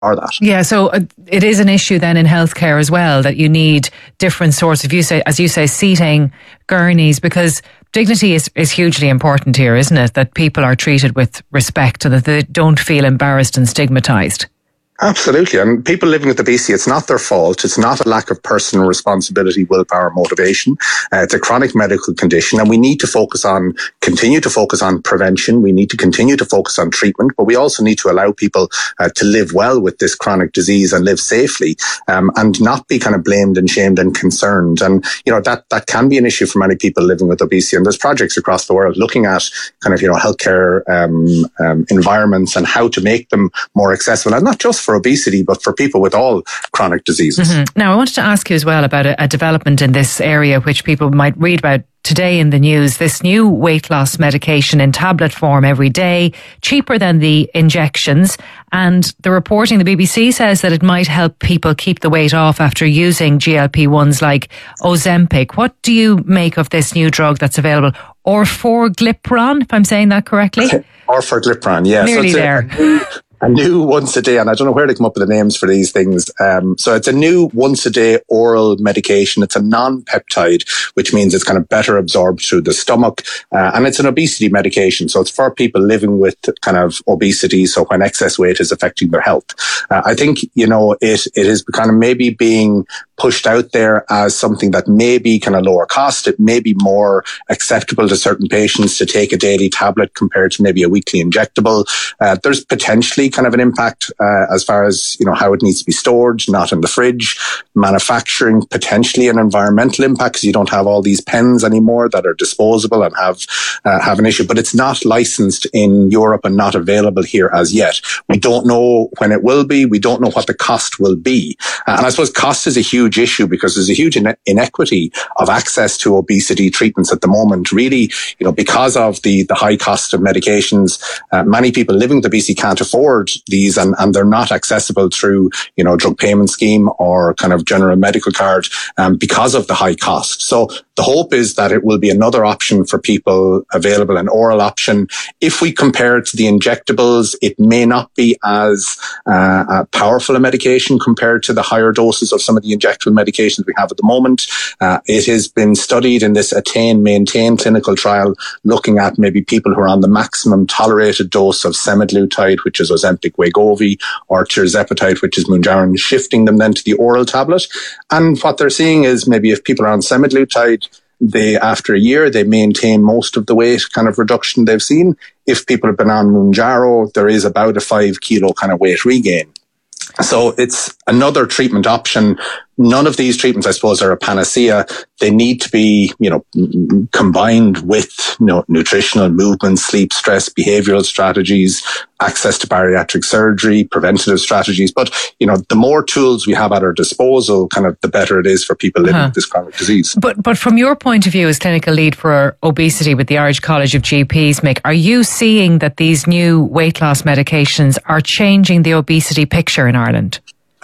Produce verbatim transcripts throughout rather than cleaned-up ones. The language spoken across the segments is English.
for that. Yeah, so uh, it is an issue then in healthcare as well, that you need different sorts of, you say, as you say, seating, gurneys, because dignity is, is hugely important here, isn't it? That people are treated with respect and that they don't feel embarrassed and stigmatised. Absolutely. And people living with obesity, it's not their fault. It's not a lack of personal responsibility, willpower, motivation. Uh, it's a chronic medical condition. And we need to focus on, continue to focus on prevention. We need to continue to focus on treatment, but we also need to allow people uh, to live well with this chronic disease and live safely, um, and not be kind of blamed and shamed and concerned. And, you know, that, that can be an issue for many people living with obesity. And there's projects across the world looking at kind of, you know, healthcare um, um, environments and how to make them more accessible, and not just for obesity, but for people with all chronic diseases. Mm-hmm. Now, I wanted to ask you as well about a, a development in this area, which people might read about today in the news. This new weight loss medication in tablet form every day, cheaper than the injections. And the reporting, the B B C says that it might help people keep the weight off after using G L P ones like Ozempic. What do you make of this new drug that's available? Orforglipron, if I'm saying that correctly? Orforglipron, yes. Nearly so there. A, a new once a day, and I don't know where they come up with the names for these things. Um, so it's a new once a day oral medication. It's a non-peptide, which means it's kind of better absorbed through the stomach. Uh, and it's an obesity medication. So it's for people living with kind of obesity. So when excess weight is affecting their health. Uh, I think, you know, it, it is kind of maybe being pushed out there as something that may be kind of lower cost. It may be more acceptable to certain patients to take a daily tablet compared to maybe a weekly injectable. Uh, there's potentially kind of an impact uh, as far as, you know, how it needs to be stored, not in the fridge. Manufacturing, potentially an environmental impact because you don't have all these pens anymore that are disposable and have uh, have an issue. But it's not licensed in Europe and not available here as yet. We don't know when it will be. We don't know what the cost will be. Uh, and I suppose cost is a huge issue because there's a huge ine- inequity of access to obesity treatments at the moment. Really, you know, because of the, the high cost of medications, uh, many people living with obesity can't afford these, and, and they're not accessible through, you know, drug payment scheme or kind of general medical card um, because of the high cost. So the hope is that it will be another option for people available, an oral option. If we compare it to the injectables, it may not be as uh, uh, powerful a medication compared to the higher doses of some of the injectable medications we have at the moment. Uh, it has been studied in this Attain Maintain clinical trial, looking at maybe people who are on the maximum tolerated dose of semaglutide, which is Ozempic, Wegovy, or tirzepatide, which is Mounjaro, shifting them then to the oral tablet. And what they're seeing is maybe if people are on semaglutide, they, after a year, they maintain most of the weight kind of reduction they've seen. If people have been on Mounjaro, there is about a five kilo kind of weight regain. So it's another treatment option. None of these treatments, I suppose, are a panacea. They need to be, you know, combined with, you know, nutritional, movement, sleep, stress, behavioral strategies, access to bariatric surgery, preventative strategies. But, you know, the more tools we have at our disposal, kind of the better it is for people living uh-huh. with this chronic disease. But but from your point of view as clinical lead for obesity with the Irish College of G Ps, Mick, are you seeing that these new weight loss medications are changing the obesity picture in Ireland?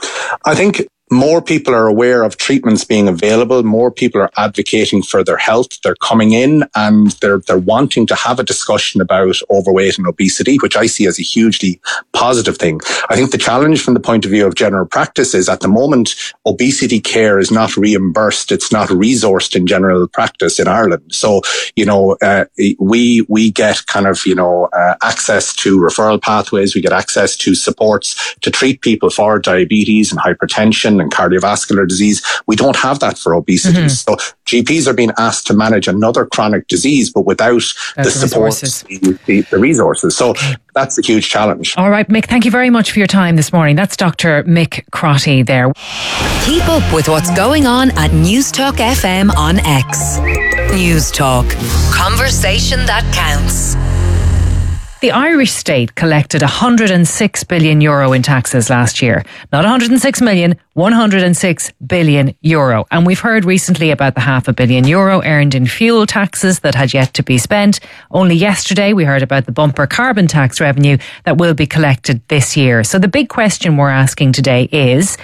I think more people are aware of treatments being available. More people are advocating for their health. They're coming in and they're they're wanting to have a discussion about overweight and obesity, which I see as a hugely positive thing. I think the challenge from the point of view of general practice is at the moment, obesity care is not reimbursed. It's not resourced in general practice in Ireland. So, you know, uh, we we get kind of, you know, uh, access to referral pathways. We get access to supports to treat people for diabetes and hypertension and cardiovascular disease. We don't have that for obesity. Mm-hmm. So G Ps are being asked to manage another chronic disease, but without that's the support, the, the, the resources. So that's a huge challenge. All right, Mick, thank you very much for your time this morning. That's Doctor Mick Crotty there. Keep up with what's going on at Newstalk F M on X. Newstalk. Conversation that counts. The Irish state collected one hundred six billion euro in taxes last year. Not one hundred six million, one hundred six billion euro. And we've heard recently about the half a billion euro earned in fuel taxes that had yet to be spent. Only yesterday we heard about the bumper carbon tax revenue that will be collected this year. So the big question we're asking today is,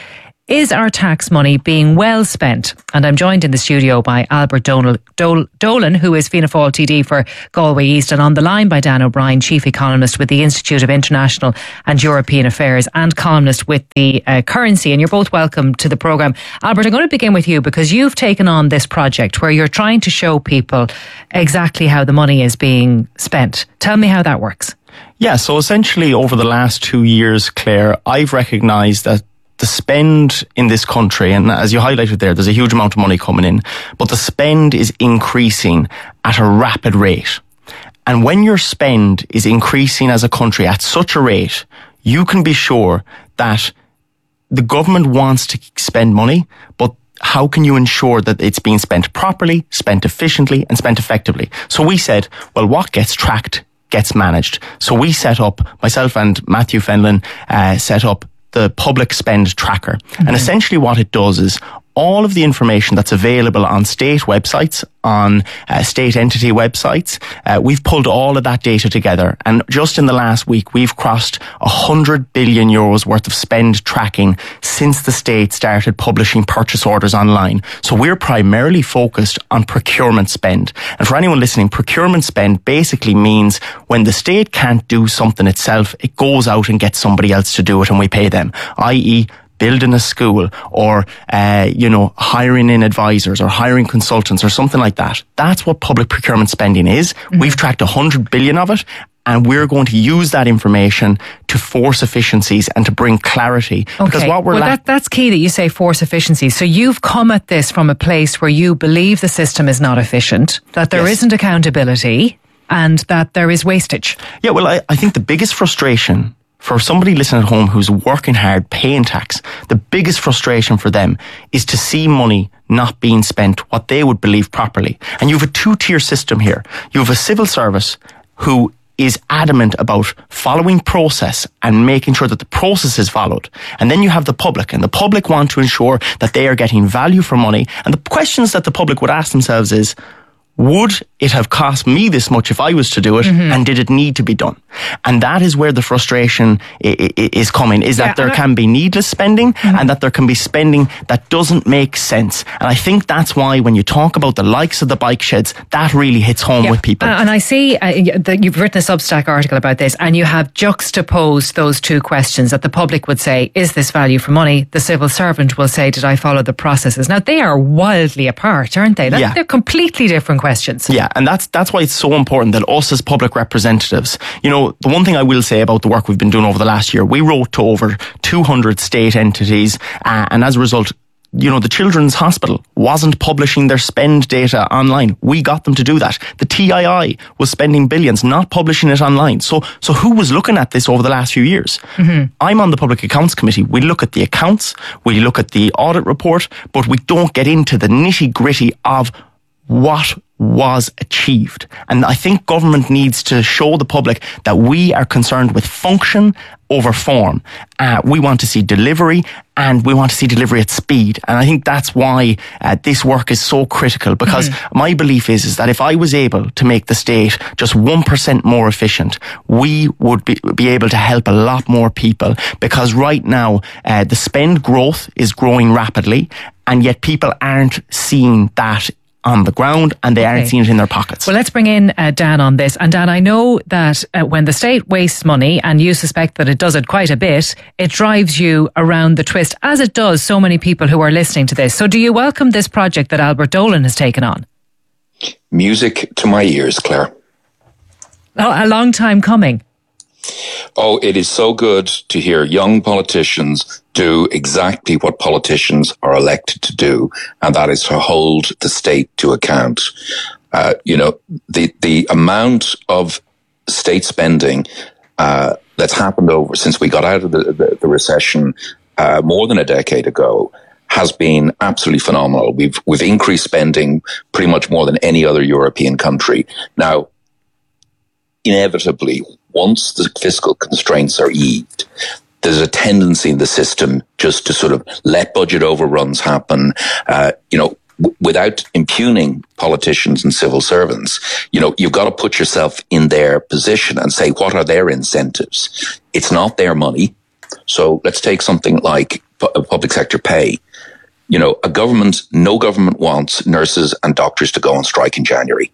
Is our tax money being well spent? And I'm joined in the studio by Albert Donal, Dol, Dolan, who is Fianna Fáil T D for Galway East, and on the line by Dan O'Brien, Chief Economist with the Institute of International and European Affairs and columnist with the uh, Currency. And you're both welcome to the programme. Albert, I'm going to begin with you because you've taken on this project where you're trying to show people exactly how the money is being spent. Tell me how that works. Yeah, so essentially over the last two years, Claire, I've recognised that the spend in this country, and as you highlighted there, there's a huge amount of money coming in, but the spend is increasing at a rapid rate. And when your spend is increasing as a country at such a rate, you can be sure that the government wants to spend money, but how can you ensure that it's being spent properly, spent efficiently, and spent effectively? So we said, well, what gets tracked gets managed. So we set up, myself and Matthew Fenlon uh, set up the public spend tracker. Mm-hmm. And essentially what it does is all of the information that's available on state websites, on uh, state entity websites, uh, we've pulled all of that data together. And just in the last week, we've crossed one hundred billion euros worth of spend tracking since the state started publishing purchase orders online. So we're primarily focused on procurement spend. And for anyone listening, procurement spend basically means when the state can't do something itself, it goes out and gets somebody else to do it and we pay them, that is, building a school or, uh, you know, hiring in advisors or hiring consultants or something like that. That's what public procurement spending is. Mm-hmm. We've tracked one hundred billion of it, and we're going to use that information to force efficiencies and to bring clarity. Okay. Because what we're well, la- that, that's key that you say force efficiencies. So you've come at this from a place where you believe the system is not efficient, that there yes. isn't accountability, and that there is wastage. Yeah, well, I, I think the biggest frustration for somebody listening at home who's working hard, paying tax, the biggest frustration for them is to see money not being spent what they would believe properly. And you have a two-tier system here. You have a civil service who is adamant about following process and making sure that the process is followed. And then you have the public, and the public want to ensure that they are getting value for money. And the questions that the public would ask themselves is, would it have cost me this much if I was to do it? Mm-hmm. And did it need to be done? And that is where the frustration I- I- is coming, is that yeah, there can be needless spending mm-hmm. and that there can be spending that doesn't make sense. And I think that's why when you talk about the likes of the bike sheds, that really hits home yeah. with people. Uh, and I see uh, that you've written a Substack article about this, and you have juxtaposed those two questions that the public would say, is this value for money? The civil servant will say, did I follow the processes? Now, they are wildly apart, aren't they? That, yeah. They're completely different questions. Yeah, and that's that's why it's so important that us as public representatives, you know, the one thing I will say about the work we've been doing over the last year, we wrote to over two hundred state entities, uh, and as a result, you know, the Children's Hospital wasn't publishing their spend data online. We got them to do that. The T I I was spending billions, not publishing it online. So, so who was looking at this over the last few years? Mm-hmm. I'm on the Public Accounts Committee. We look at the accounts, we look at the audit report, but we don't get into the nitty gritty of what was achieved. And I think government needs to show the public that we are concerned with function over form. Uh, we want to see delivery, and we want to see delivery at speed. And I think that's why uh, this work is so critical, because mm-hmm. my belief is, is that if I was able to make the state just one percent more efficient, we would be, be able to help a lot more people, because right now uh, the spend growth is growing rapidly, and yet people aren't seeing that on the ground, and they okay. aren't seeing it in their pockets. Well, let's bring in uh, Dan on this. And Dan, I know that uh, when the state wastes money, and you suspect that it does it quite a bit, it drives you around the twist, as it does so many people who are listening to this. So do you welcome this project that Albert Dolan has taken on? Music to my ears, Claire. Oh, a long time coming. Oh, it is so good to hear young politicians do exactly what politicians are elected to do, and that is to hold the state to account. Uh, you know, the, the amount of state spending uh, that's happened over since we got out of the, the, the recession uh, more than a decade ago has been absolutely phenomenal. We've we've increased spending pretty much more than any other European country. Now, inevitably, once the fiscal constraints are eased, there's a tendency in the system just to sort of let budget overruns happen, uh, you know, w- without impugning politicians and civil servants. You know, you've got to put yourself in their position and say, what are their incentives? It's not their money. So let's take something like pu- public sector pay. You know, a government, no government wants nurses and doctors to go on strike in January.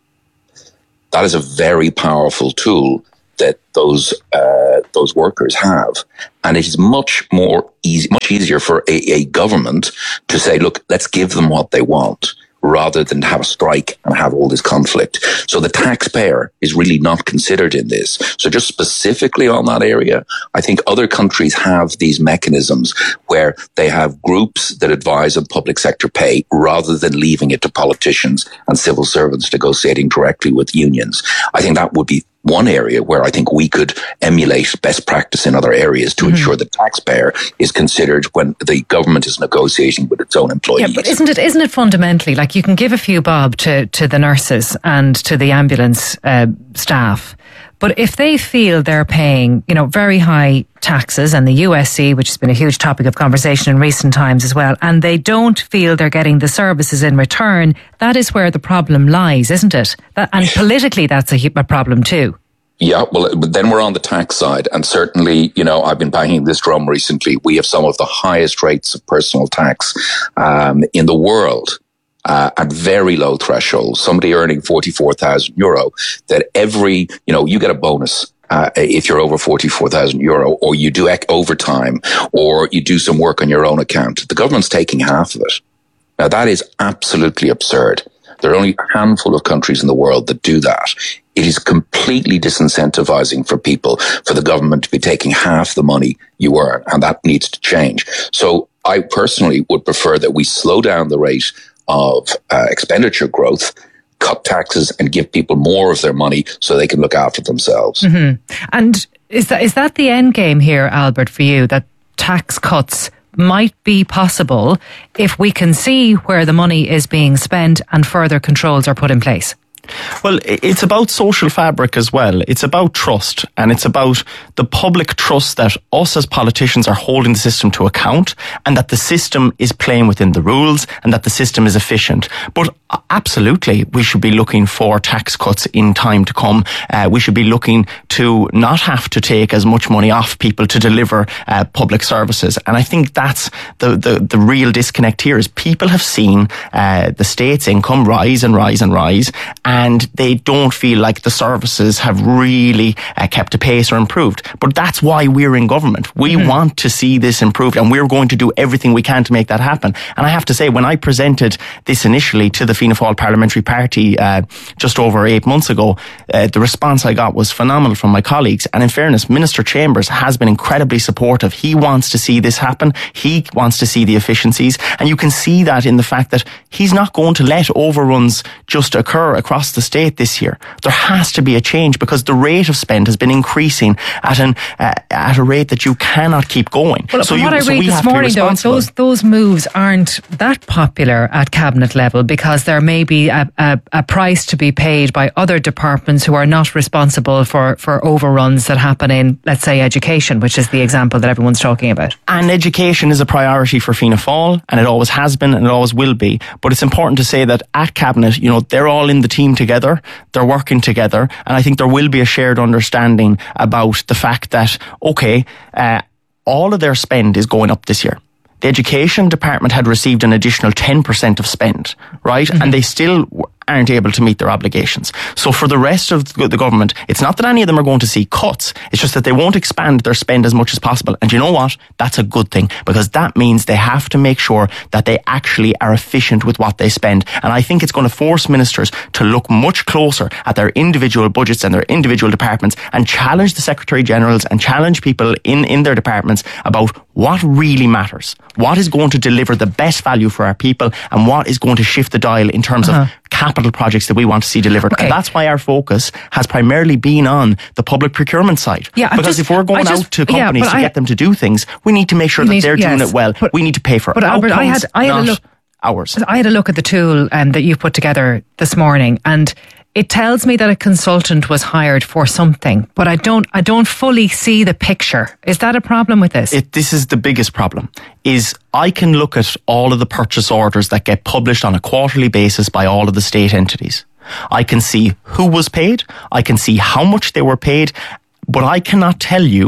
That is a very powerful tool that those uh, those workers have, and it is much more easy, much easier for a, a government to say, "Look, let's give them what they want," rather than have a strike and have all this conflict. So the taxpayer is really not considered in this. So just specifically on that area, I think other countries have these mechanisms where they have groups that advise on public sector pay rather than leaving it to politicians and civil servants negotiating directly with unions. I think that would be one area where I think we could emulate best practice in other areas to mm-hmm. ensure the taxpayer is considered when the government is negotiating with its own employees. Yeah, but isn't it isn't it fundamentally like you can give a few bob to, to the nurses and to the ambulance uh, staff, but if they feel they're paying, you know, very high taxes, and the U S C, which has been a huge topic of conversation in recent times as well, and they don't feel they're getting the services in return, that is where the problem lies, isn't it? That, and politically, that's a, a problem too. Yeah, well, but then we're on the tax side. And certainly, you know, I've been banging this drum recently. We have some of the highest rates of personal tax um, in the world. Uh, at very low thresholds, somebody earning forty-four thousand euro, that every, you know, you get a bonus uh, if you're over forty-four thousand euro, or you do ec- overtime, or you do some work on your own account. The government's taking half of it. Now, that is absolutely absurd. There are only a handful of countries in the world that do that. It is completely disincentivizing for people, for the government to be taking half the money you earn, and that needs to change. So I personally would prefer that we slow down the rate of uh, expenditure growth, cut taxes, and give people more of their money so they can look after themselves. Mm-hmm. And is that is that the end game here, Albert, for you, that tax cuts might be possible if we can see where the money is being spent and further controls are put in place? Well, it's about social fabric as well. It's about trust, and it's about the public trust that us as politicians are holding the system to account, and that the system is playing within the rules, and that the system is efficient. But absolutely, we should be looking for tax cuts in time to come. Uh, we should be looking to not have to take as much money off people to deliver uh, public services. And I think that's the, the, the real disconnect here, is people have seen uh, the state's income rise and rise and rise, and And they don't feel like the services have really uh, kept a pace or improved. But that's why we're in government. We mm-hmm. want to see this improved, and we're going to do everything we can to make that happen. And I have to say, when I presented this initially to the Fianna Fáil Parliamentary Party uh, just over eight months ago, uh, the response I got was phenomenal from my colleagues. And in fairness, Minister Chambers has been incredibly supportive. He wants to see this happen. He wants to see the efficiencies. And you can see that in the fact that he's not going to let overruns just occur across the state this year. There has to be a change, because the rate of spend has been increasing at an uh, at a rate that you cannot keep going. Well, so from you, what I so read we this have to be morning, though, responsible. those those moves aren't that popular at cabinet level, because there may be a, a, a price to be paid by other departments who are not responsible for, for overruns that happen in, let's say, education, which is the example that everyone's talking about. And education is a priority for Fianna Fáil, and it always has been, and it always will be. But it's important to say that at cabinet, you know, they're all in the team together. They're working together, and I think there will be a shared understanding about the fact that, okay, uh, all of their spend is going up this year. The education department had received an additional ten percent of spend, right? Mm-hmm. And they still aren't able to meet their obligations. So for the rest of the government, it's not that any of them are going to see cuts. It's just that they won't expand their spend as much as possible. And you know what? That's a good thing, because that means they have to make sure that they actually are efficient with what they spend. And I think it's going to force ministers to look much closer at their individual budgets and their individual departments, and challenge the Secretary Generals and challenge people in, in their departments about what really matters, what is going to deliver the best value for our people, and what is going to shift the dial in terms uh-huh. of capital projects that we want to see delivered. Okay. And that's why our focus has primarily been on the public procurement side. Yeah, because just, if we're going just, out to companies yeah, to I, get them to do things, we need to make sure that need, they're yes, doing it well. But, we need to pay for but outcomes, Albert, I had, I had not a look, hours. I had a look at the tool um, that you've put together this morning, and it tells me that a consultant was hired for something, but I don't I don't fully see the picture. Is that a problem with this? It, this is the biggest problem, is I can look at all of the purchase orders that get published on a quarterly basis by all of the state entities. I can see who was paid, I can see how much they were paid, but I cannot tell you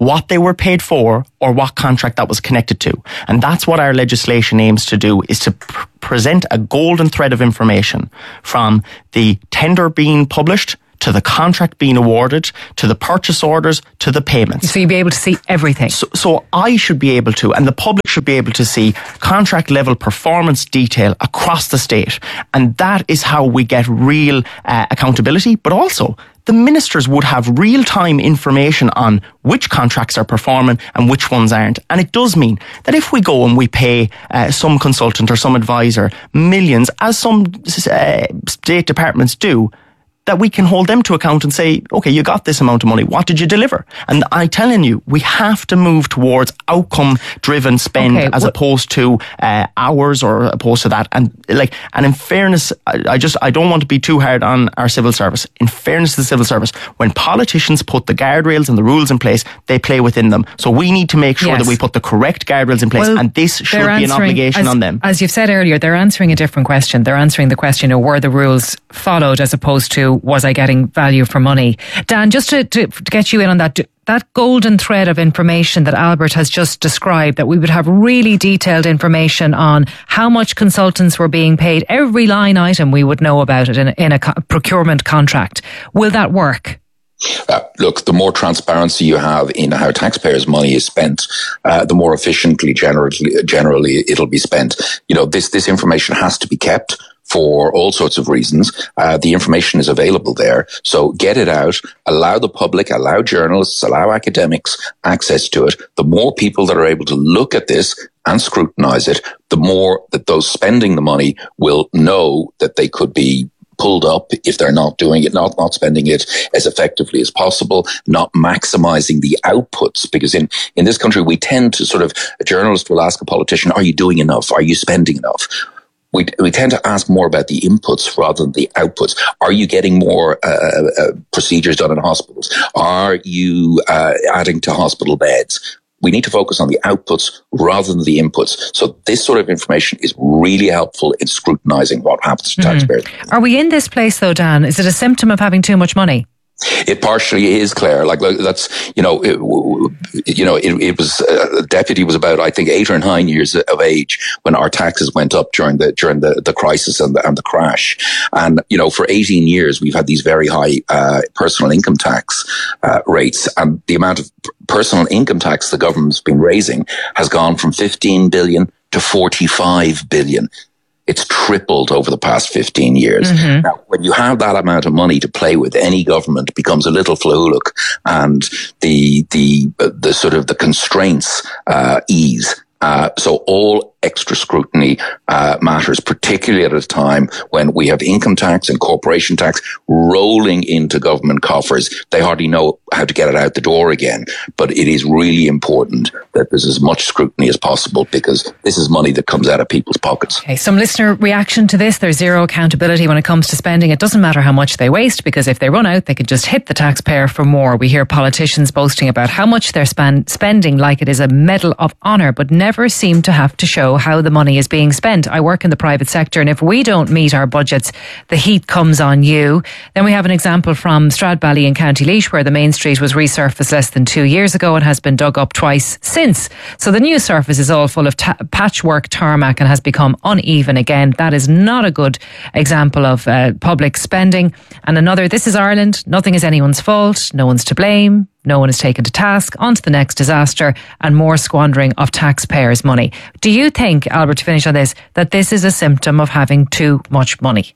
what they were paid for or what contract that was connected to. And that's what our legislation aims to do, is to pr- present a golden thread of information from the tender being published to the contract being awarded, to the purchase orders, to the payments. So you'll be able to see everything. So, so I should be able to, and the public should be able to see contract level performance detail across the state. And that is how we get real uh, accountability, but also the ministers would have real-time information on which contracts are performing and which ones aren't. And it does mean that if we go and we pay uh, some consultant or some advisor millions, as some uh, state departments do, that we can hold them to account and say, okay, you got this amount of money, what did you deliver? And I'm telling you, we have to move towards outcome-driven spend okay, as well, opposed to uh, hours or opposed to that. And like, and in fairness, I, I just, I don't want to be too hard on our civil service. In fairness to the civil service, when politicians put the guardrails and the rules in place, they play within them. So we need to make sure yes. that we put the correct guardrails in place, well, and this should be an obligation as, on them. As you've said earlier, they're answering a different question. They're answering the question of were the rules followed as opposed to was I getting value for money? Dan, just to, to, to get you in on that, that golden thread of information that Albert has just described, that we would have really detailed information on how much consultants were being paid, every line item we would know about it in, in a co- procurement contract. Will that work? Uh, look, the more transparency you have in how taxpayers' money is spent, uh, the more efficiently generally, generally it'll be spent. You know, this, this information has to be kept for all sorts of reasons. Uh, the information is available there. So get it out, allow the public, allow journalists, allow academics access to it. The more people that are able to look at this and scrutinize it, the more that those spending the money will know that they could be pulled up if they're not doing it, not, not spending it as effectively as possible, not maximizing the outputs. Because in, in this country, we tend to sort of, a journalist will ask a politician, are you doing enough? Are you spending enough? We we tend to ask more about the inputs rather than the outputs. Are you getting more uh, uh, procedures done in hospitals? Are you uh, adding to hospital beds? We need to focus on the outputs rather than the inputs. So this sort of information is really helpful in scrutinizing what happens to mm-hmm. taxpayers. Are we in this place though, Dan? Is it a symptom of having too much money? It partially is, Claire. Like that's, you know, it, you know, it, it was uh, deputy was about, I think, eight or nine years of age when our taxes went up during the during the, the crisis and the, and the crash. And you know, for eighteen years, we've had these very high uh, personal income tax uh, rates, and the amount of personal income tax the government's been raising has gone from fifteen billion to forty-five billion. It's tripled over the past fifteen years. Mm-hmm. Now, when you have that amount of money to play with, any government becomes a little flahuluk, and the the the sort of the constraints uh, ease. Uh, so all extra scrutiny uh, matters, particularly at a time when we have income tax and corporation tax rolling into government coffers. They hardly know how to get it out the door again. But it is really important that there's as much scrutiny as possible, because this is money that comes out of people's pockets. Okay, some listener reaction to this: there's zero accountability when it comes to spending. It doesn't matter how much they waste, because if they run out, they can just hit the taxpayer for more. We hear politicians boasting about how much they're span- spending like it is a medal of honour, but never seem to have to show how the money is being spent. I work in the private sector, and if we don't meet our budgets, the heat comes on you. Then we have an example from Stradbally in County Laois, where the main street was resurfaced less than two years ago and has been dug up twice since. So the new surface is all full of ta- patchwork tarmac and has become uneven again. That is not a good example of uh, public spending. And another, this is Ireland. Nothing is anyone's fault. No one's to blame. No one is taken to task. On to the next disaster and more squandering of taxpayers' money. Do you think, Albert, to finish on this, that this is a symptom of having too much money?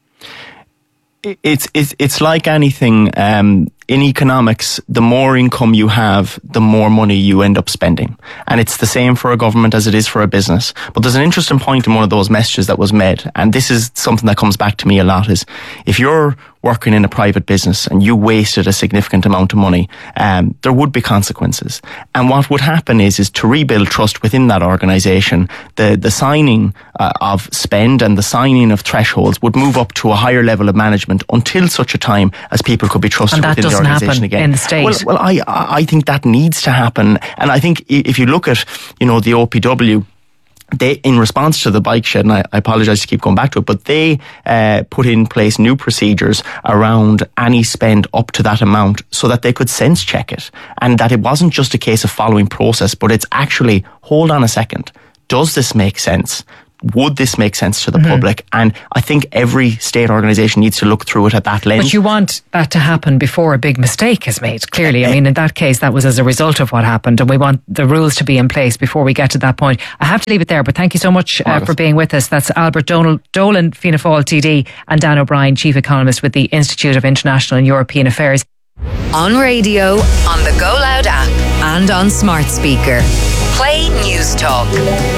It's it's it's like anything um, in economics. The more income you have, the more money you end up spending, and it's the same for a government as it is for a business. But there's an interesting point in one of those messages that was made, and this is something that comes back to me a lot: is if you're working in a private business and you wasted a significant amount of money, um, there would be consequences. And what would happen is, is to rebuild trust within that organisation, the, the signing uh, of spend and the signing of thresholds would move up to a higher level of management until such a time as people could be trusted within the organisation again. In the state. Well, well I, I think that needs to happen. And I think if you look at, you know, the O P W, they, in response to the bike shed, and I, I apologise to keep going back to it, but they uh, put in place new procedures around any spend up to that amount so that they could sense check it, and that it wasn't just a case of following process, but it's actually, hold on a second, does this make sense? Would this make sense to the mm-hmm. public? And I think every state organisation needs to look through it at that lens. But you want that to happen before a big mistake is made, clearly. I mean, in that case, that was as a result of what happened, and we want the rules to be in place before we get to that point. I have to leave it there, but thank you so much uh, for being with us. That's Albert Donal, Dolan, Fianna Fáil T D, and Dan O'Brien, Chief Economist with the Institute of International and European Affairs. On radio, on the Go Loud app, and on smart speaker. Play News Talk.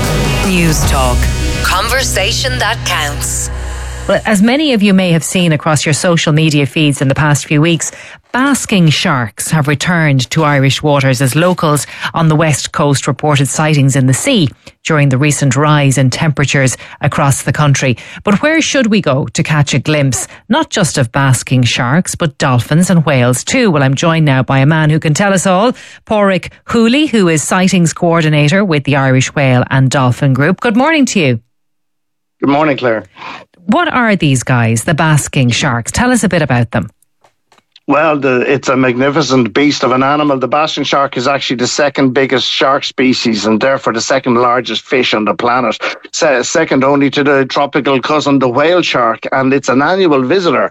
News Talk. Conversation that counts. Well, as many of you may have seen across your social media feeds in the past few weeks, basking sharks have returned to Irish waters as locals on the west coast reported sightings in the sea during the recent rise in temperatures across the country. But where should we go to catch a glimpse, not just of basking sharks, but dolphins and whales too? Well, I'm joined now by a man who can tell us all, Pádraig Hooley, who is sightings coordinator with the Irish Whale and Dolphin Group. Good morning to you. Good morning, Claire. What are these guys, the basking sharks? Tell us a bit about them. Well, the, it's a magnificent beast of an animal. The basking shark is actually the second biggest shark species and therefore the second largest fish on the planet, Se- second only to the tropical cousin, the whale shark, and it's an annual visitor.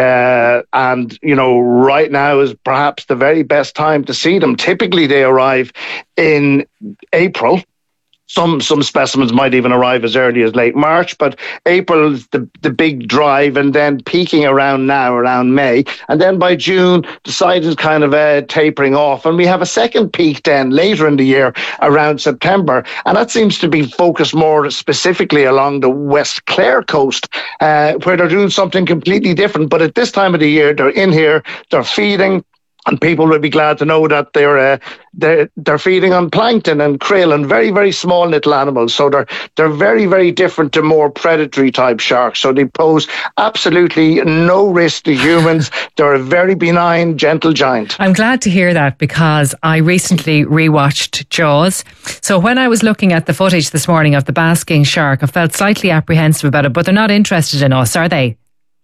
Uh, and, you know, right now is perhaps the very best time to see them. Typically, they arrive in April. Some some specimens might even arrive as early as late March, but April is the, the big drive, and then peaking around now, around May. And then by June, the size is kind of uh, tapering off. And we have a second peak then later in the year around September. And that seems to be focused more specifically along the West Clare coast, uh, where they're doing something completely different. But at this time of the year, they're in here, they're feeding. And people will be glad to know that they're uh, they're they're feeding on plankton and krill and very very small little animals. So they're they're very very different to more predatory type sharks. So they pose absolutely no risk to humans. They're a very benign, gentle giant. I'm glad to hear that because I recently rewatched Jaws. So when I was looking at the footage this morning of the basking shark, I felt slightly apprehensive about it. But they're not interested in us, are they?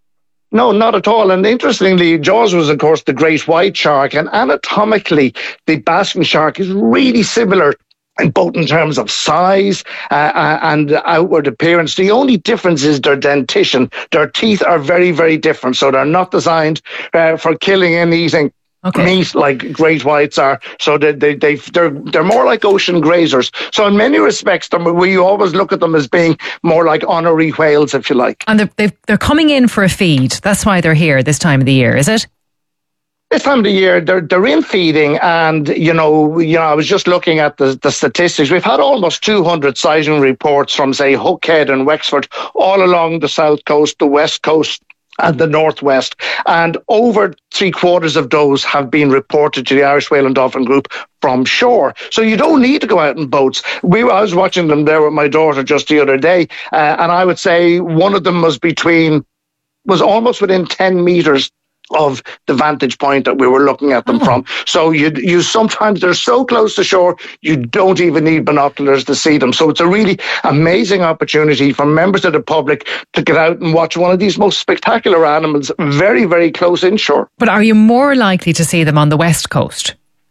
No, not at all. And interestingly, Jaws was, of course, the great white shark. And anatomically, the basking shark is really similar in both in terms of size uh, and outward appearance. The only difference is their dentition. Their teeth are very, very different. So they're not designed uh, for killing and eating. Okay. Meat like great whites are, so they they they they're they're more like ocean grazers. So in many respects, we always look at them as being more like honorary whales, if you like. And they're they've, they're coming in for a feed. That's why they're here this time of the year, is it? This time of the year, they're they're in feeding, and you know, you know, I was just looking at the, the statistics. We've had almost two hundred sighting reports from, say, Hookhead and Wexford, all along the south coast, the west coast, and the northwest, and over three quarters of those have been reported to the Irish Whale and Dolphin Group from shore. So you don't need to go out in boats. We, I was watching them there with my daughter just the other day, uh, and I would say one of them was between, was almost within ten metres of the vantage point that we were looking at them oh. from. So you you sometimes they're so close to shore you don't even need binoculars to see them. So it's a really amazing opportunity for members of the public to get out and watch one of these most spectacular animals very, very close inshore. But are you more likely to see them on the west coast?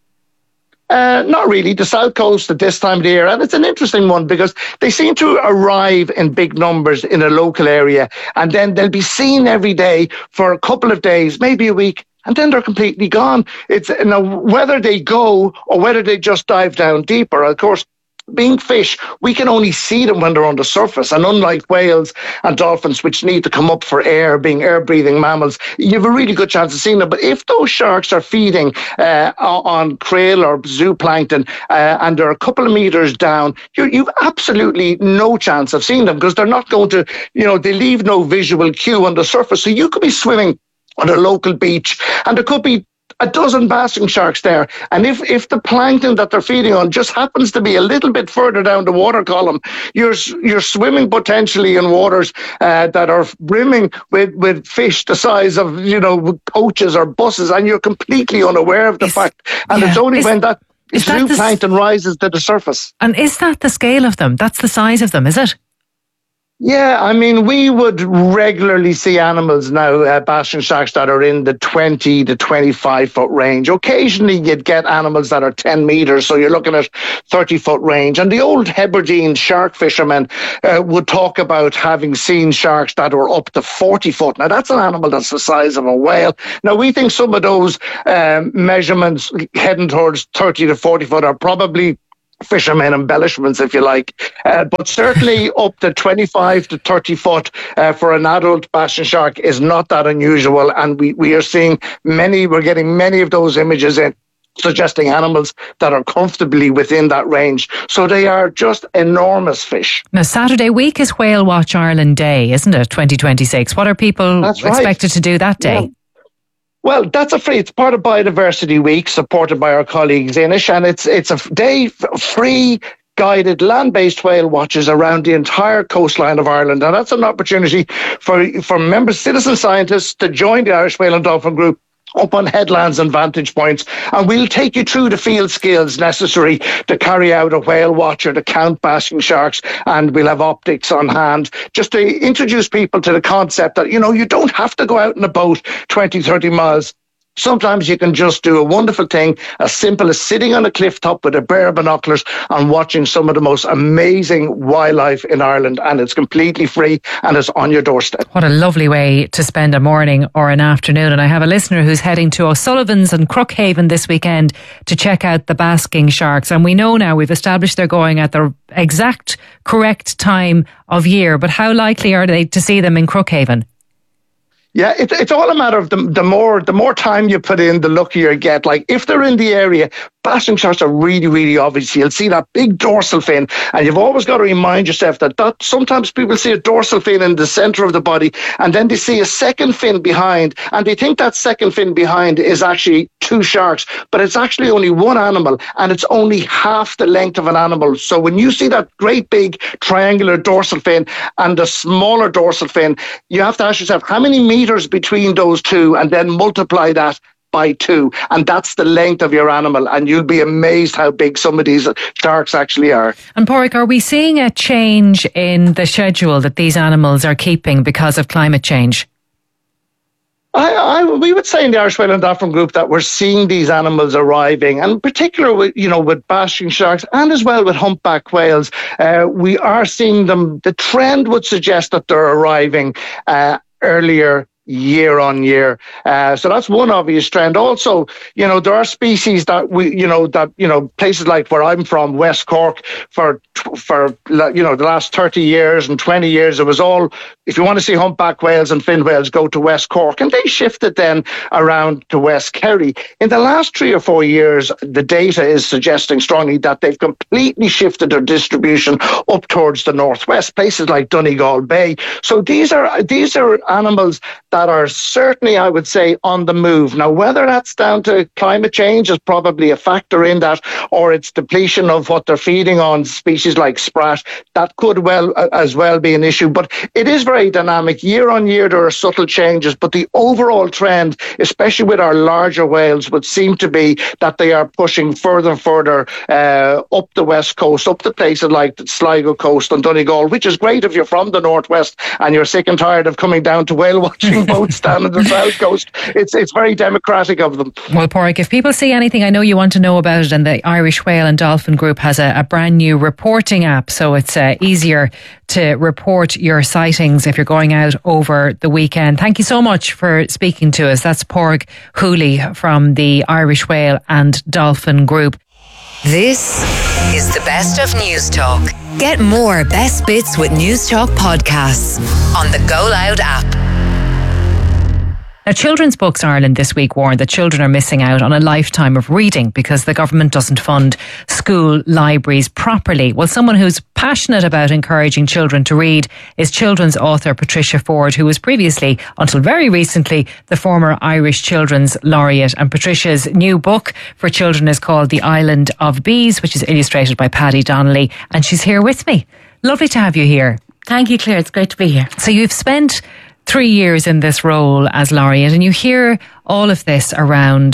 Uh, not really. The south coast at this time of the year, and it's an interesting one because they seem to arrive in big numbers in a local area, and then they'll be seen every day for a couple of days, maybe a week, and then they're completely gone. It's you know, whether they go or whether they just dive down deeper. Of course, being fish, we can only see them when they're on the surface. And unlike whales and dolphins, which need to come up for air, being air-breathing mammals, you have a really good chance of seeing them. But if those sharks are feeding uh, on krill or zooplankton uh, and they're a couple of meters down, you, you've absolutely no chance of seeing them because they're not going to, you know, they leave no visual cue on the surface. So you could be swimming on a local beach and there could be a dozen basking sharks there. And if, if the plankton that they're feeding on just happens to be a little bit further down the water column, you're you're swimming potentially in waters uh, that are brimming with, with fish the size of, you know, coaches or buses, and you're completely unaware of the is, fact. And yeah, it's only is, when that... Zooplankton rises to the surface. And is that the scale of them? That's the size of them, is it? Yeah, I mean, we would regularly see animals now, uh, basking sharks, that are in the twenty to twenty-five foot range. Occasionally you'd get animals that are ten metres, so you're looking at thirty foot range. And the old Hebridean shark fishermen uh, would talk about having seen sharks that were up to forty foot. Now, that's an animal that's the size of a whale. Now, we think some of those um, measurements heading towards thirty to forty foot are probably fishermen embellishments, if you like, uh, but certainly up to twenty-five to thirty foot uh, for an adult basking shark is not that unusual, and we, we are seeing many, we're getting many of those images in, suggesting animals that are comfortably within that range. So they are just enormous fish. Now, Saturday week is Whale Watch Ireland Day, isn't it, twenty twenty-six? What are people That's right. expected to do that day? Yeah. Well, that's a free, it's part of Biodiversity Week, supported by our colleagues Inish, and it's it's a day f- free guided land-based whale watches around the entire coastline of Ireland. And that's an opportunity for, for member citizen scientists to join the Irish Whale and Dolphin Group up on headlands and vantage points, and we'll take you through the field skills necessary to carry out a whale watch or to count basking sharks, and we'll have optics on hand just to introduce people to the concept that, you know, you don't have to go out in a boat twenty, thirty miles. Sometimes you can just do a wonderful thing as simple as sitting on a cliff top with a pair of binoculars and watching some of the most amazing wildlife in Ireland, and it's completely free and it's on your doorstep. What a lovely way to spend a morning or an afternoon. And I have a listener who's heading to O'Sullivan's and Crookhaven this weekend to check out the basking sharks. And we know now, we've established they're going at the exact correct time of year, but how likely are they to see them in Crookhaven? Yeah, it, it's all a matter of the, the more the more time you put in, the luckier you get. Like, if they're in the area, basking sharks are really, really obvious. You'll see that big dorsal fin, and you've always got to remind yourself that, that sometimes people see a dorsal fin in the centre of the body, and then they see a second fin behind, and they think that second fin behind is actually two sharks, but it's actually only one animal, and it's only half the length of an animal. So when you see that great big triangular dorsal fin and the smaller dorsal fin, you have to ask yourself, how many meters between those two, and then multiply that by two, and that's the length of your animal, and you'll be amazed how big some of these sharks actually are. And Pádraig, are we seeing a change in the schedule that these animals are keeping because of climate change? I, I, we would say in the Irish Whale and Dolphin Group that we're seeing these animals arriving, and in particular with, you know, with basking sharks and as well with humpback whales, uh, we are seeing them. The trend would suggest that they're arriving uh, earlier year on year. Uh, so that's one obvious trend. Also, you know, there are species that we, you know, that, you know, places like where I'm from, West Cork, for, for, you know, the last thirty years and twenty years, it was all, if you want to see humpback whales and fin whales, go to West Cork. And they shifted then around to West Kerry. In the last three or four years, the data is suggesting strongly that they've completely shifted their distribution up towards the northwest, places like Donegal Bay. So these are, these are animals that that are certainly, I would say, on the move. Now, whether that's down to climate change is probably a factor in that, or it's depletion of what they're feeding on, species like sprat, that could well uh, as well be an issue. But it is very dynamic. Year on year, there are subtle changes, but the overall trend, especially with our larger whales, would seem to be that they are pushing further and further uh, up the west coast, up to places like Sligo Coast and Donegal, which is great if you're from the northwest and you're sick and tired of coming down to whale watching boats down on the south coast. It's it's very democratic of them. Well, Pádraig, if people see anything, I know you want to know about it, and the Irish Whale and Dolphin Group has a, a brand new reporting app, so it's uh, easier to report your sightings if you're going out over the weekend. Thank you so much for speaking to us. That's Pádraig Hooley from the Irish Whale and Dolphin Group. This is the best of News Talk. Get more best bits with News Talk podcasts on the Go Loud app. Now, Children's Books Ireland this week warned that children are missing out on a lifetime of reading because the government doesn't fund school libraries properly. Well, someone who's passionate about encouraging children to read is children's author Patricia Ford, who was previously, until very recently, the former Irish Children's Laureate. And Patricia's new book for children is called The Island of Bees, which is illustrated by Paddy Donnelly. And she's here with me. Lovely to have you here. Thank you, Claire. It's great to be here. So you've spent three years in this role as laureate, and you hear all of this around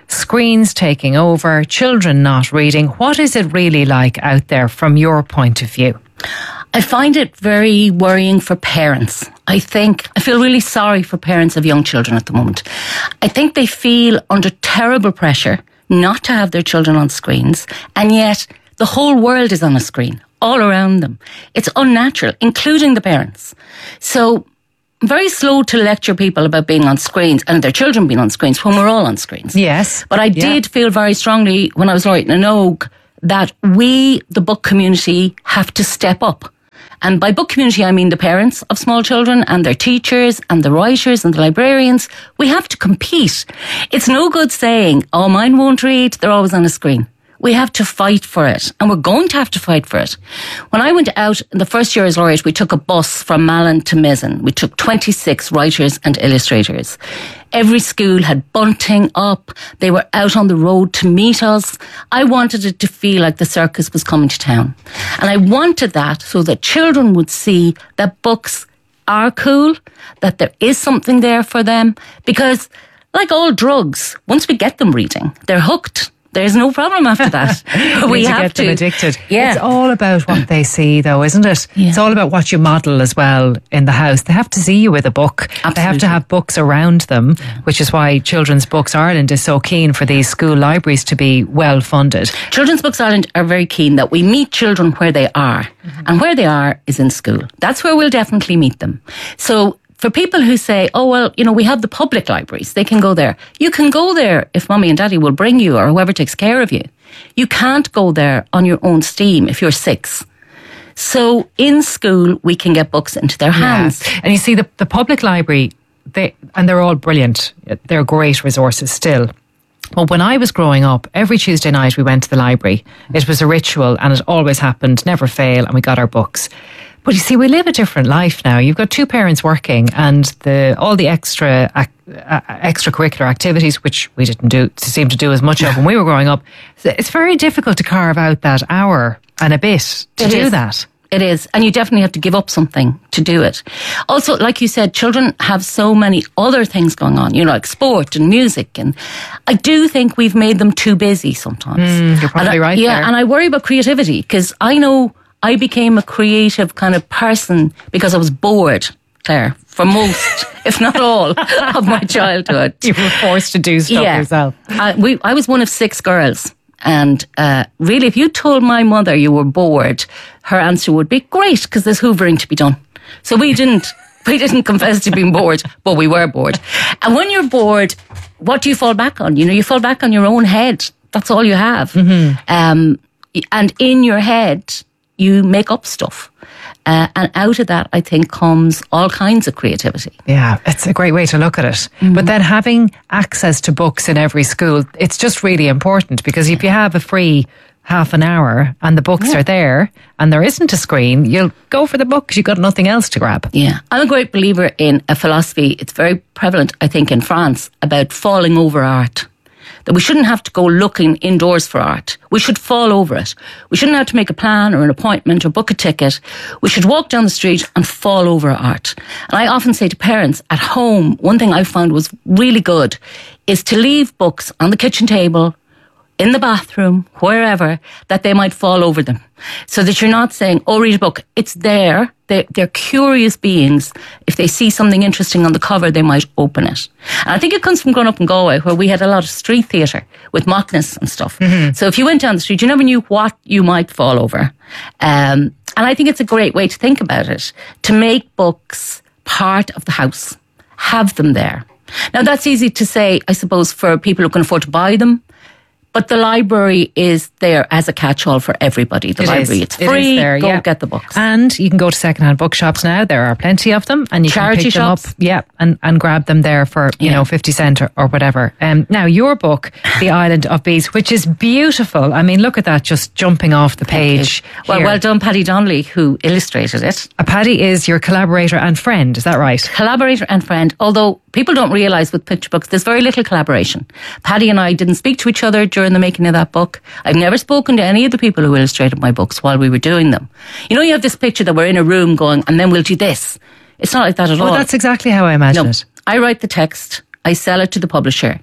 screens taking over, children not reading. What is it really like out there from your point of view? I find it very worrying for parents. I think, I feel really sorry for parents of young children at the moment. I think they feel under terrible pressure not to have their children on screens, and yet the whole world is on a screen, all around them. It's unnatural, including the parents. So I'm very slow to lecture people about being on screens and their children being on screens when we're all on screens. Yes. But I yeah. did feel very strongly when I was writing an Oak that we, the book community, have to step up. And by book community, I mean the parents of small children and their teachers and the writers and the librarians. We have to compete. It's no good saying, oh, mine won't read, they're always on a screen. We have to fight for it, and we're going to have to fight for it. When I went out in the first year as laureate, we took a bus from Malin to Mizzen. We took twenty-six writers and illustrators. Every school had bunting up. They were out on the road to meet us. I wanted it to feel like the circus was coming to town. And I wanted that so that children would see that books are cool, that there is something there for them. Because, like all drugs, once we get them reading, they're hooked. There's no problem after that. we to have get to them addicted. Yeah. It's all about what they see, though, isn't it? Yeah. It's all about what you model as well in the house. They have to see you with a book. Absolutely. They have to have books around them, yeah. which is why Children's Books Ireland is so keen for these school libraries to be well funded. Children's Books Ireland are very keen that we meet children where they are. Mm-hmm. And where they are is in school. That's where we'll definitely meet them. So for people who say, oh, well, you know, we have the public libraries, they can go there. You can go there if mommy and daddy will bring you or whoever takes care of you. You can't go there on your own steam if you're six. So in school, we can get books into their hands. Yeah. And you see, the, the public library, they and they're all brilliant. They're great resources still. But when I was growing up, every Tuesday night we went to the library. It was a ritual and it always happened, never fail, and we got our books. But you see, we live a different life now. You've got two parents working, and the all the extra uh, extracurricular activities, which we didn't do seem to do as much of when we were growing up. It's very difficult to carve out that hour and a bit to it do is. that. It is, and you definitely have to give up something to do it. Also, like you said, children have so many other things going on, you know, like sport and music, and I do think we've made them too busy sometimes. Mm, you're probably and I, right Yeah, there. and I worry about creativity, because I know I became a creative kind of person because I was bored, Claire, for most, if not all, of my childhood. You were forced to do stuff yeah. yourself. I, we, I was one of six girls. And uh, really, if you told my mother you were bored, her answer would be, great, because there's hoovering to be done. So we didn't we didn't confess to being bored, but we were bored. And when you're bored, what do you fall back on? You know, you fall back on your own head. That's all you have. Mm-hmm. Um, and in your head, you make up stuff. Uh, and out of that, I think, comes all kinds of creativity. Yeah, it's a great way to look at it. Mm-hmm. But then having access to books in every school, it's just really important, because if you have a free half an hour and the books yeah. are there and there isn't a screen, you'll go for the book because you've got nothing else to grab. Yeah. I'm a great believer in a philosophy, it's very prevalent, I think, in France, about falling over art. That we shouldn't have to go looking indoors for art. We should fall over it. We shouldn't have to make a plan or an appointment or book a ticket. We should walk down the street and fall over art. And I often say to parents at home, one thing I found was really good is to leave books on the kitchen table, in the bathroom, wherever, that they might fall over them. So that you're not saying, oh, read a book. It's there. They're, they're curious beings. If they see something interesting on the cover, they might open it. And I think it comes from growing up in Galway, where we had a lot of street theatre with mockness and stuff. Mm-hmm. So if you went down the street, you never knew what you might fall over. Um, and I think it's a great way to think about it, to make books part of the house. Have them there. Now, that's easy to say, I suppose, for people who can afford to buy them. But the library is there as a catch-all for everybody. The it library, is. it's free. It is there, go yeah. get the books. And you can go to second-hand bookshops now. There are plenty of them. And you Charity can pick shops. them up yeah, and, and grab them there for, you yeah. know, fifty cent or, or whatever. Um, now, your book, The Island of Bees, which is beautiful. I mean, look at that, just jumping off the page. Well, here. well done, Paddy Donnelly, who illustrated it. Uh, Paddy is your collaborator and friend, is that right? Collaborator and friend, although people don't realise with picture books, there's very little collaboration. Paddy and I didn't speak to each other during the making of that book. I've never spoken to any of the people who illustrated my books while we were doing them. You know, you have this picture that we're in a room going, and then we'll do this. It's not like that at oh, all. That's exactly how I imagine no, it. I write the text, I sell it to the publisher.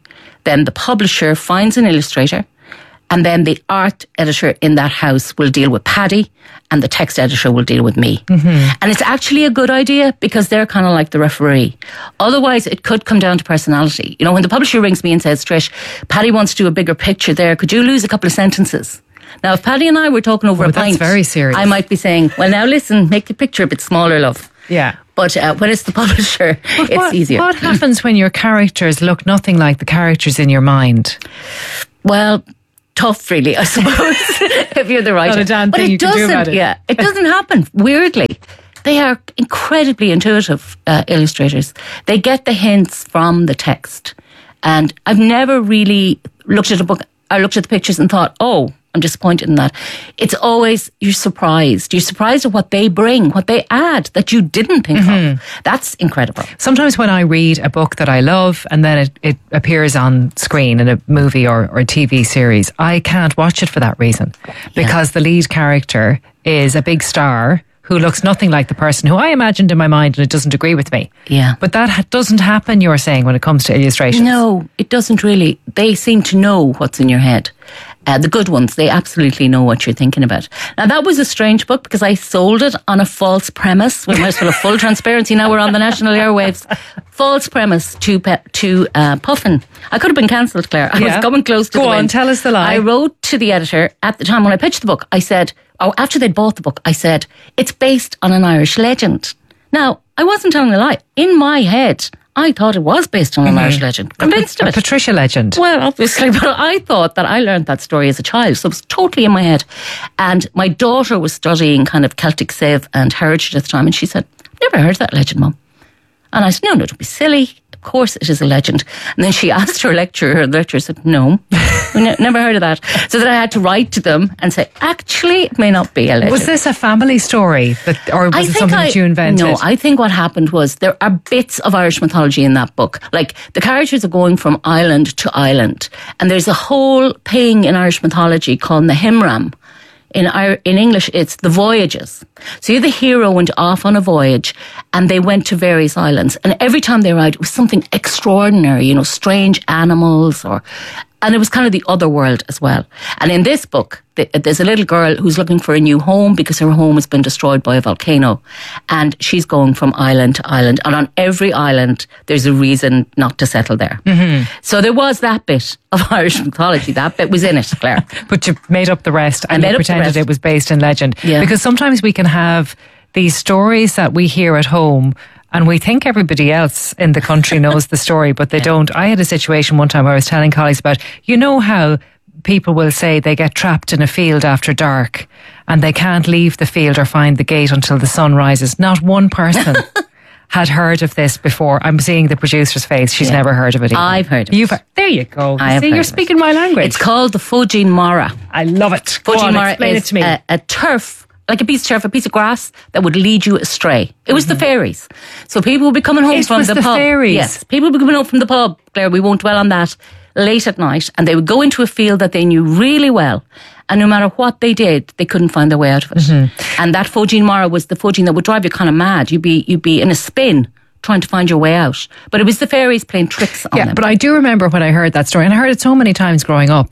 Then the publisher finds an illustrator, and then the art editor in that house will deal with Paddy, and the text editor will deal with me. Mm-hmm. And it's actually a good idea because they're kind of like the referee. Otherwise, it could come down to personality. You know, when the publisher rings me and says, Trish, Paddy wants to do a bigger picture there. Could you lose a couple of sentences? Now, if Paddy and I were talking over oh, a pint, that's very serious. I might be saying, well, now listen, make the picture a bit smaller, love. Yeah. But uh, when it's the publisher, but it's what, easier. What happens when your characters look nothing like the characters in your mind? Well, tough, really, I suppose, if you're the writer. Not a damn but thing it you can doesn't, do about it. Yeah, it doesn't happen, weirdly. They are incredibly intuitive uh, illustrators. They get the hints from the text. And I've never really looked at a book, I looked at the pictures and thought, oh, I'm disappointed in that. It's always, you're surprised. You're surprised at what they bring, what they add that you didn't think mm-hmm. of. That's incredible. Sometimes when I read a book that I love and then it, it appears on screen in a movie or, or a T V series, I can't watch it for that reason. Because yeah. the lead character is a big star who looks nothing like the person who I imagined in my mind and it doesn't agree with me. Yeah. But that ha- doesn't happen, you're saying, when it comes to illustrations. No, it doesn't really. They seem to know what's in your head. Uh, the good ones, they absolutely know what you're thinking about. Now, that was a strange book because I sold it on a false premise. We might as well have full transparency. Now we're on the national airwaves. False premise to pe- to uh, Puffin. I could have been cancelled, Claire. I yeah. was coming close to Go the on, win. tell us the lie. I wrote to the editor at the time when I pitched the book. I said, oh, after they'd bought the book, I said, it's based on an Irish legend. Now, I wasn't telling a lie. In my head, I thought it was based on an mm-hmm. Irish legend. Convinced a, of it. A Patricia legend. Well, obviously, but I thought that I learned that story as a child, so it was totally in my head. And my daughter was studying kind of Celtic Civ and Heritage at the time, and she said, I've never heard of that legend, Mum. And I said, no, no, don't be silly. Of course it is a legend. And then she asked her lecturer, her lecturer said, no, we ne- never heard of that. So then I had to write to them and say, actually, it may not be a legend. Was this a family story? That, or was I it something I, that you invented? No, I think what happened was there are bits of Irish mythology in that book. Like, the characters are going from island to island. And there's a whole thing in Irish mythology called the Himram. In in English, it's the voyages. So the hero went off on a voyage and they went to various islands. And every time they arrived, it was something extraordinary, you know, strange animals or... And it was kind of the other world as well. And in this book, there's a little girl who's looking for a new home because her home has been destroyed by a volcano. And she's going from island to island. And on every island, there's a reason not to settle there. Mm-hmm. So there was that bit of Irish mythology. That bit was in it, Claire. But you made up the rest and you pretended it was based in legend. Yeah. Because sometimes we can have these stories that we hear at home and we think everybody else in the country knows the story, but they yeah. don't. I had a situation one time where I was telling colleagues about, you know how people will say they get trapped in a field after dark and they can't leave the field or find the gate until the sun rises. Not one person had heard of this before. I'm seeing the producer's face. She's yeah. never heard of it either. I've heard of You've, it. There you go. I See, you're speaking my language. It's called the Fujin Mara. I love it. Fujin Mara explain is it to me. A, a turf, like a piece of turf, a piece of grass that would lead you astray. It was mm-hmm. the fairies. So people would be coming home it from was the, the pub. Fairies. Yes, people would be coming home from the pub. Claire, we won't dwell on that. Late at night, and they would go into a field that they knew really well, and no matter what they did, they couldn't find their way out of it. Mm-hmm. And that Fujin Mara was the Fujin that would drive you kind of mad. You'd be you'd be in a spin trying to find your way out. But it was the fairies playing tricks on yeah, them. But I do remember when I heard that story, and I heard it so many times growing up.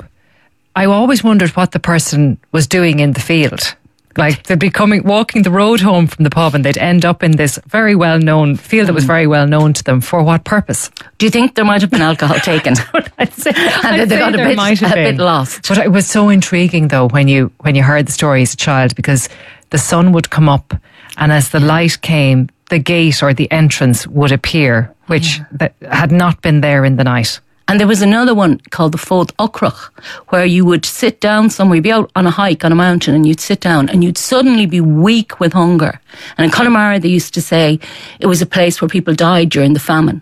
I always wondered what the person was doing in the field. Like, they'd be coming, walking the road home from the pub and they'd end up in this very well-known field that was very well known to them. For what purpose? Do you think there might have been alcohol taken? I'd say, and I'd they say got a, there bit, might have a been. bit lost. But it was so intriguing, though, when you when you heard the story as a child, because the sun would come up and as the light came, the gate or the entrance would appear, which yeah. that had not been there in the night. And there was another one called the Fód Ocrach, where you would sit down somewhere, you'd be out on a hike on a mountain, and you'd sit down and you'd suddenly be weak with hunger. And in Connemara, they used to say it was a place where people died during the famine.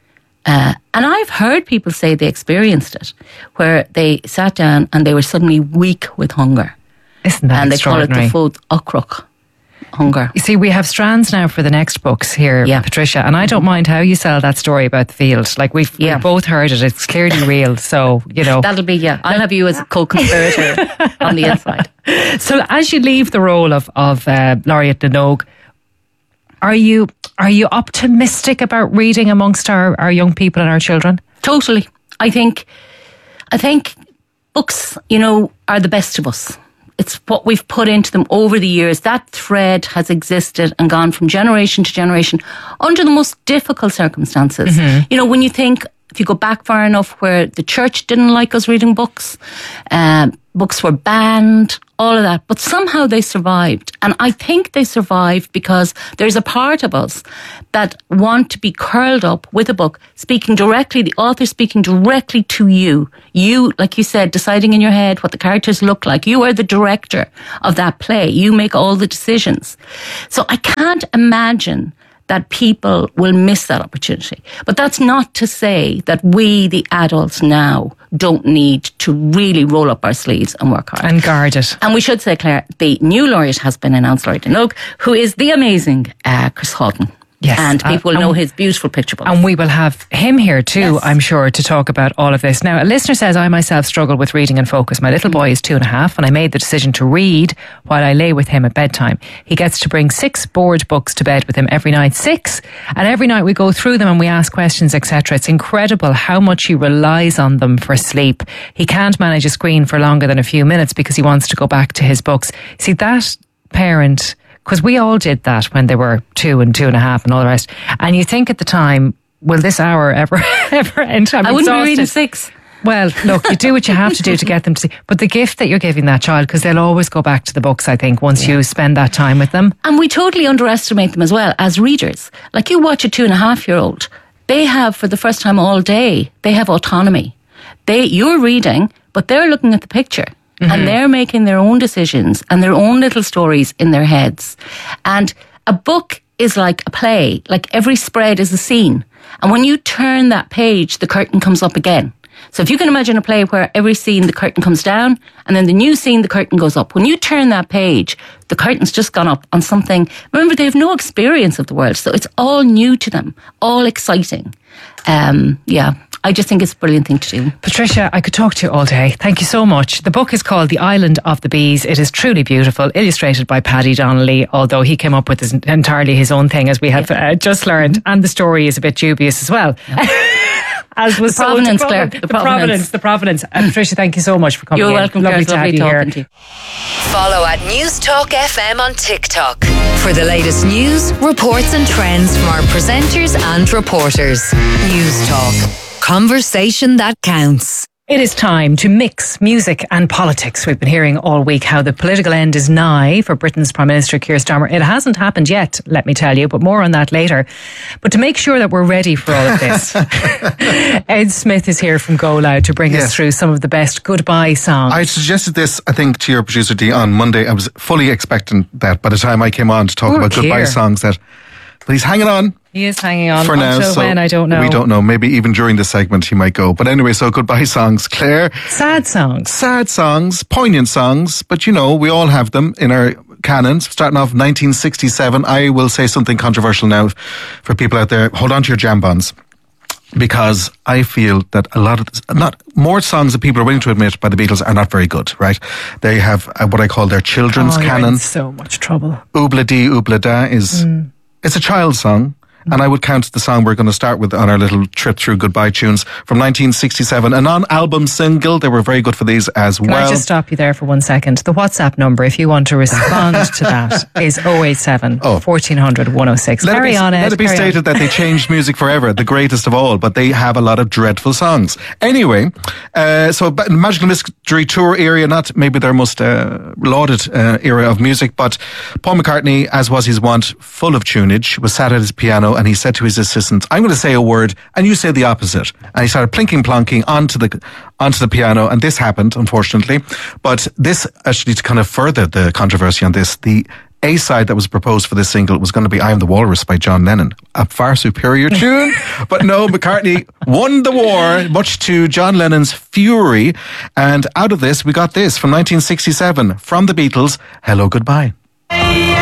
Uh, and I've heard people say they experienced it, where they sat down and they were suddenly weak with hunger. Isn't that and extraordinary? And they call it the Fód Ocrach. Hunger. You see, we have strands now for the next books here, yeah. Patricia, and I don't mind how you sell that story about the field. Like, we've, yeah. we've both heard it. It's clearly real. So, you know. That'll be, yeah. I'll have you as a co-conspirator on the inside. So as you leave the role of, of uh, Laureate Minogue, are you, are you optimistic about reading amongst our, our young people and our children? Totally. I think I think books, you know, are the best of us. It's what we've put into them over the years. That thread has existed and gone from generation to generation under the most difficult circumstances. Mm-hmm. You know, when you think, if you go back far enough where the church didn't like us reading books, um, books were banned, all of that, but somehow they survived. And I think they survived because there's a part of us that want to be curled up with a book, speaking directly, the author speaking directly to you. You, like you said, deciding in your head what the characters look like. You are the director of that play. You make all the decisions. So I can't imagine that people will miss that opportunity. But that's not to say that we, the adults now, don't need to really roll up our sleeves and work hard. And guard it. And we should say, Claire, the new laureate has been announced, Laureate Dinogue, who is the amazing uh, Chris Houghton. Yes. And people uh, will know and, his beautiful picture books. And we will have him here too, yes. I'm sure, to talk about all of this. Now, a listener says, I myself struggle with reading and focus. My little boy is two and a half and I made the decision to read while I lay with him at bedtime. He gets to bring six board books to bed with him every night. Six. And every night we go through them and we ask questions, et cetera. It's incredible how much he relies on them for sleep. He can't manage a screen for longer than a few minutes because he wants to go back to his books. See, that parent... Because we all did that when they were two and two and a half and all the rest. And you think at the time, will this hour ever ever end? I'm I wouldn't exhausted. be reading six. Well, look, you do what you have to do to get them to see. But the gift that you're giving that child, because they'll always go back to the books, I think, once yeah. you spend that time with them. And we totally underestimate them as well as readers. Like you watch a two and a half year old, they have, for the first time all day, they have autonomy. They, you're reading, but they're looking at the picture. Mm-hmm. And they're making their own decisions and their own little stories in their heads. And a book is like a play, like every spread is a scene. And when you turn that page, the curtain comes up again. So if you can imagine a play where every scene, the curtain comes down, and then the new scene, the curtain goes up. When you turn that page, the curtain's just gone up on something. Remember, they have no experience of the world, so it's all new to them, all exciting. Um, yeah. I just think it's a brilliant thing to do. Patricia, I could talk to you all day. Thank you so much. The book is called The Island of the Bees. It is truly beautiful, illustrated by Paddy Donnelly, although he came up with his, entirely his own thing, as we have yeah. uh, just learned. And the story is a bit dubious as well. Yeah. As was the provenance, so Claire. The, the provenance. provenance. The provenance. Uh, Patricia, thank you so much for coming You're in. welcome, Lovely Claire. to have you talking here. to you. Follow at News Talk F M on TikTok for the latest news, reports and trends from our presenters and reporters. News Talk. Conversation that counts. It is time to mix music and politics. We've been hearing all week how the political end is nigh for Britain's Prime Minister Keir Starmer. It hasn't happened yet, let me tell you, but more on that later. But to make sure that we're ready for all of this, Ed Smith is here from Go Loud to bring yes. us through some of the best goodbye songs. I suggested this, I think, to your producer Dee on Monday. I was fully expecting that by the time I came on to talk Poor about Keir. goodbye songs. That, but he's hanging on. He is hanging on for now, until so when, I don't know. We don't know. Maybe even during the segment he might go. But anyway, so goodbye songs. Claire. Sad songs. Sad songs, poignant songs. But you know, we all have them in our canons. Starting off nineteen sixty-seven. I will say something controversial now for people out there. Hold on to your jam-bons. Because I feel that a lot of, not more songs that people are willing to admit by the Beatles are not very good, right? They have uh, what I call their children's oh, canon. You're in so much trouble. Oobla Dee, Oobla Da is, mm. it's a child song. And I would count the song we're going to start with on our little trip through goodbye tunes from nineteen sixty-seven. A non-album single. They were very good for these as Can well. Can I just stop you there for one second? The WhatsApp number, if you want to respond to that, is oh eight seven, fourteen hundred, one oh six. Let Carry it be, on, Ed. Let it be Carry stated on. that they changed music forever, the greatest of all, but they have a lot of dreadful songs. Anyway, uh, so Magical Mystery Tour era, not maybe their most uh, lauded uh, era of music, but Paul McCartney, as was his wont, full of tunage, was sat at his piano and he said to his assistant, I'm going to say a word and you say the opposite. And he started plinking plonking onto the onto the piano, and this happened, unfortunately. But this, actually, to kind of further the controversy on this, the A-side that was proposed for this single was going to be I Am the Walrus by John Lennon. A far superior tune. But no, McCartney won the war, much to John Lennon's fury. And out of this, we got this from nineteen sixty-seven, from the Beatles, Hello, Goodbye.